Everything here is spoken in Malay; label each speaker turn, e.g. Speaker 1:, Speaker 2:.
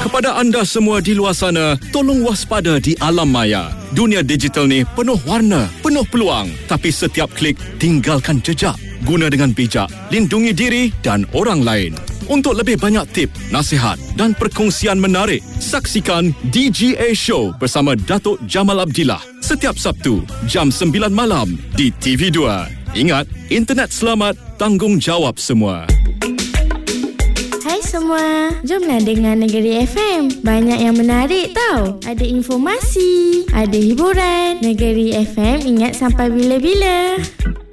Speaker 1: Kepada anda semua di luar sana, tolong waspada di alam maya. Dunia digital ni penuh warna, penuh peluang. Tapi setiap klik, tinggalkan jejak. Guna dengan bijak, lindungi diri dan orang lain. Untuk lebih banyak tip, nasihat dan perkongsian menarik, saksikan DGA Show bersama Datuk Jamal Abdillah setiap Sabtu, jam 9 malam di TV2. Ingat, internet selamat, tanggungjawab semua.
Speaker 2: Hai semua, jomlah dengar Negeri FM. Banyak yang menarik tau. Ada informasi, ada hiburan. Negeri FM ingat sampai bila-bila.